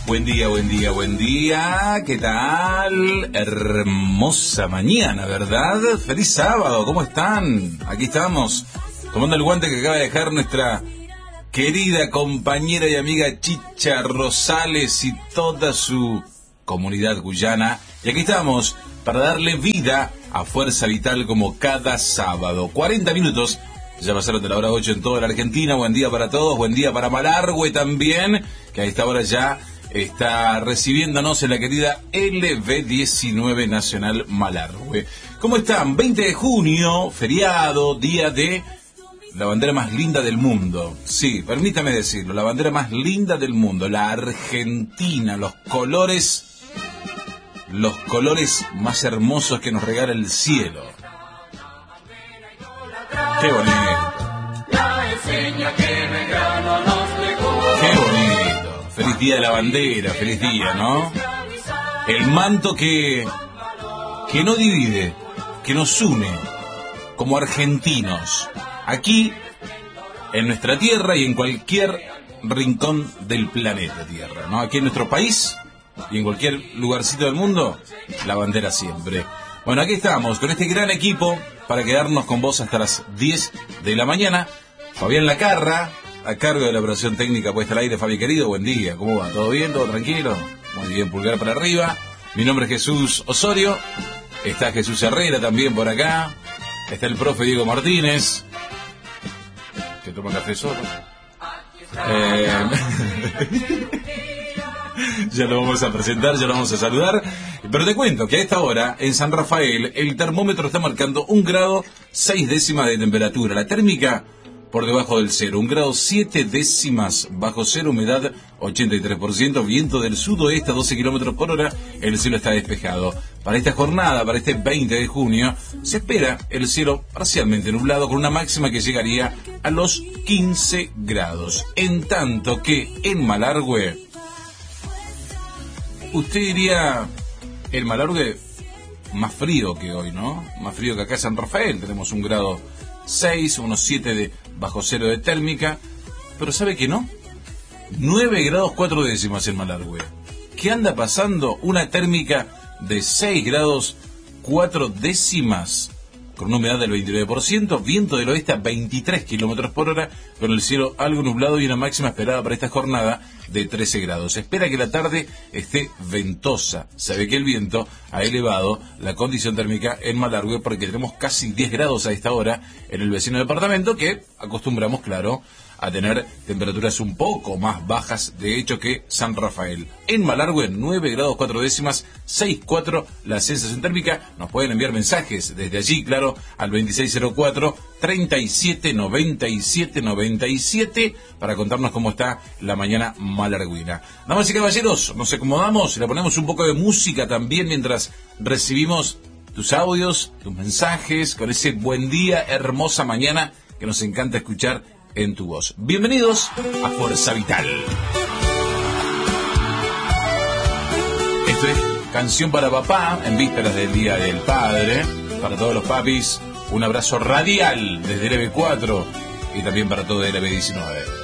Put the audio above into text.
Buen día, buen día, buen día. ¿Qué tal? Hermosa mañana, ¿verdad? Feliz sábado, ¿cómo están? Aquí estamos, tomando el guante que acaba de dejar nuestra querida compañera y amiga Chicha Rosales y toda su comunidad guyana. Y aquí estamos para darle vida a Fuerza Vital como cada sábado. 40 minutos, ya pasaron de la hora 8 en toda la Argentina. Buen día para todos, buen día para Malargüe también, que a esta hora ya está recibiéndonos en la querida LB19 Nacional Malargüe. ¿Cómo están? 20 de junio, feriado, día de la bandera más linda del mundo. Sí, permítame decirlo, la bandera más linda del mundo, la Argentina, los colores más hermosos que nos regala el cielo. ¡Qué bonito! ¡Qué bonito! Feliz día de la bandera, feliz día, ¿no? El manto que no divide, que nos une como argentinos, aquí, en nuestra tierra y en cualquier rincón del planeta Tierra, ¿no? Aquí en nuestro país y en cualquier lugarcito del mundo, la bandera siempre. Bueno, aquí estamos con este gran equipo para quedarnos con vos hasta las 10 de la mañana. Fabián Lacarra, a cargo de la operación técnica puesta al aire. Fabi querido, buen día, ¿cómo va? ¿Todo bien? ¿Todo tranquilo? Muy bien, pulgar para arriba. Mi nombre es Jesús Osorio, está Jesús Herrera también por acá, está el profe Diego Martínez, que toma café solo. Ya lo vamos a presentar, ya lo vamos a saludar. Pero te cuento que a esta hora, en San Rafael, el termómetro está marcando 1 grado 6 décimas de temperatura. La térmica por debajo del cero, 1 grado 7 décimas bajo cero, humedad 83%, viento del sudoeste a 12 kilómetros por hora, el cielo está despejado. Para esta jornada, para este 20 de junio, se espera el cielo parcialmente nublado con una máxima que llegaría a los 15 grados. En tanto que en Malargüe, usted diría, el Malargüe más frío que hoy, ¿no? Más frío que acá en San Rafael, tenemos 1 grado 6, unos 7 de bajo cero de térmica, pero ¿sabe que no? 9 grados 4 décimas en Malargüe. ¿Qué anda pasando? Una térmica de 6 grados 4 décimas, con una humedad del 29%, viento del oeste a 23 kilómetros por hora, con el cielo algo nublado y una máxima esperada para esta jornada de 13 grados. Se espera que la tarde esté ventosa. Sabe que el viento ha elevado la condición térmica en Malargüe porque tenemos casi 10 grados a esta hora en el vecino departamento, que acostumbramos, claro, a tener temperaturas un poco más bajas, de hecho, que San Rafael. En Malargüe, 9 grados 4 décimas, 6,4 la sensación térmica. Nos pueden enviar mensajes desde allí, claro, al 2604-379797 para contarnos cómo está la mañana malargüina. Damas y caballeros, nos acomodamos y le ponemos un poco de música también mientras recibimos tus audios, tus mensajes, con ese buen día, hermosa mañana que nos encanta escuchar en tu voz. Bienvenidos a Fuerza Vital. Esto es Canción para Papá, en vísperas del Día del Padre. Para todos los papis, un abrazo radial desde el LB4 y también para todo el LB19.